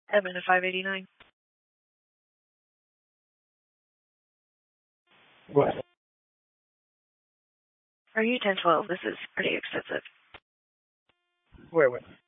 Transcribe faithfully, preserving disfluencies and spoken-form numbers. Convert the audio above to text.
Edmund to five eighty-nine. What? Are you ten twelve? This is pretty extensive. Wait, wait.